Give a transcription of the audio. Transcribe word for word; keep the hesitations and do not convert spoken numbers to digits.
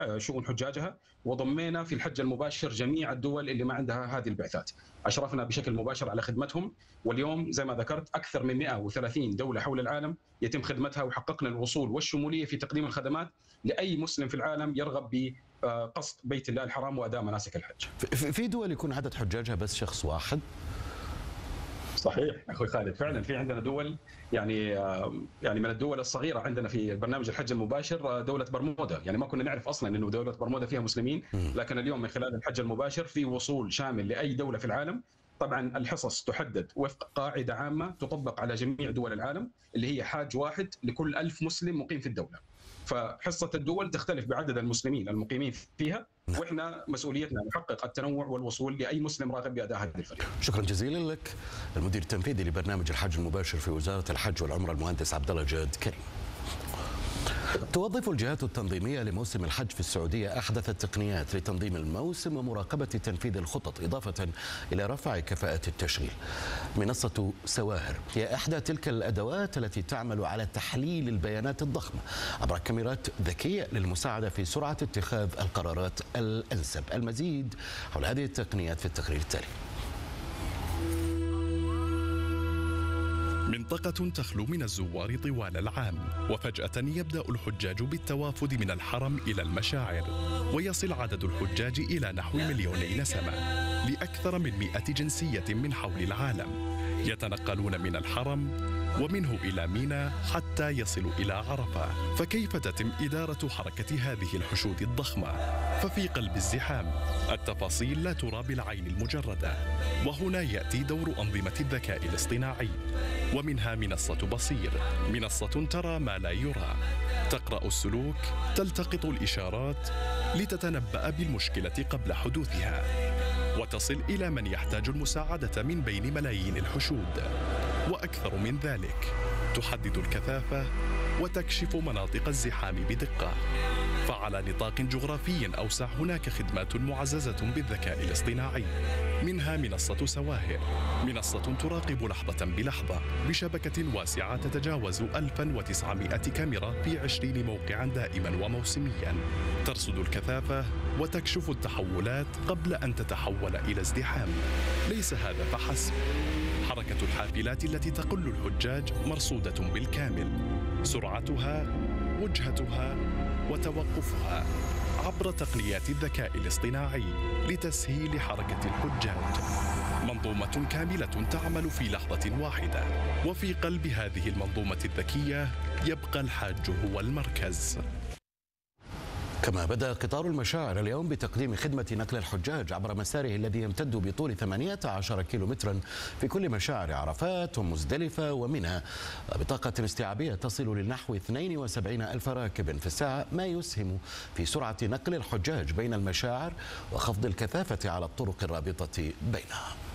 شؤون حجاجها، وضمينا في الحج المباشر جميع الدول اللي ما عندها هذه البعثات، أشرفنا بشكل مباشر على خدمتهم، واليوم زي ما ذكرت أكثر من مئة وثلاثين دولة حول العالم يتم خدمتها، وحققنا الوصول والشمولية في تقديم الخدمات لأي مسلم في العالم يرغب بقصد بيت الله الحرام وأداء مناسك الحج. في دول يكون عدد حجاجها بس شخص واحد؟ صحيح اخوي خالد، فعلا في عندنا دول يعني يعني من الدول الصغيره عندنا في برنامج الحج المباشر دوله برمودا، يعني ما كنا نعرف اصلا انه دوله برمودا فيها مسلمين، لكن اليوم من خلال الحج المباشر في وصول شامل لاي دوله في العالم. طبعا الحصص تحدد وفق قاعده عامه تطبق على جميع دول العالم، اللي هي حاج واحد لكل ألف مسلم مقيم في الدوله. فحصة الدول تختلف بعدد المسلمين المقيمين فيها، واحنا مسؤوليتنا نحقق التنوع والوصول لاي مسلم راغب باداء هذه الفريضه. شكرا جزيلا لك المدير التنفيذي لبرنامج الحج المباشر في وزاره الحج والعمره المهندس عبد الله جاد كريم. توظف الجهات التنظيمية لموسم الحج في السعودية أحدث التقنيات لتنظيم الموسم ومراقبة تنفيذ الخطط، إضافة إلى رفع كفاءة التشغيل. منصة سواهر هي إحدى تلك الأدوات التي تعمل على تحليل البيانات الضخمة عبر كاميرات ذكية للمساعدة في سرعة اتخاذ القرارات الأنسب. المزيد حول هذه التقنيات في التقرير التالي. منطقة تخلو من الزوار طوال العام، وفجأة يبدأ الحجاج بالتوافد من الحرم إلى المشاعر، ويصل عدد الحجاج إلى نحو مليوني نسمة لأكثر من مئة جنسية من حول العالم، يتنقلون من الحرم ومنه إلى ميناء حتى يصلوا إلى عرفة. فكيف تتم إدارة حركة هذه الحشود الضخمة؟ ففي قلب الزحام التفاصيل لا ترى بالعين المجردة، وهنا يأتي دور أنظمة الذكاء الاصطناعي، ومنها منصة بصير، منصة ترى ما لا يرى، تقرأ السلوك، تلتقط الإشارات لتتنبأ بالمشكلة قبل حدوثها، وتصل إلى من يحتاج المساعدة من بين ملايين الحشود. وأكثر من ذلك، تحدد الكثافة وتكشف مناطق الزحام بدقة. فعلى نطاق جغرافي أوسع هناك خدمات معززة بالذكاء الاصطناعي، منها منصة سواهر، منصة تراقب لحظة بلحظة بشبكة واسعة تتجاوز ألف وتسعمئة كاميرا في عشرين موقعا دائما وموسميا، ترصد الكثافة وتكشف التحولات قبل أن تتحول إلى ازدحام. ليس هذا فحسب، حركة الحافلات التي تقل الحجاج مرصودة بالكامل، سرعتها، وجهتها، وتوقفها عبر تقنيات الذكاء الاصطناعي لتسهيل حركة الحجاج. منظومة كاملة تعمل في لحظة واحدة، وفي قلب هذه المنظومة الذكية يبقى الحاج هو المركز. كما بدأ قطار المشاعر اليوم بتقديم خدمة نقل الحجاج عبر مساره الذي يمتد بطول ثمانية عشر كيلومترا في كل مشاعر عرفات ومزدلفة ومنى، بطاقة استيعابية تصل لنحو اثنين وسبعين ألف راكب في الساعة، ما يسهم في سرعة نقل الحجاج بين المشاعر وخفض الكثافة على الطرق الرابطة بينها.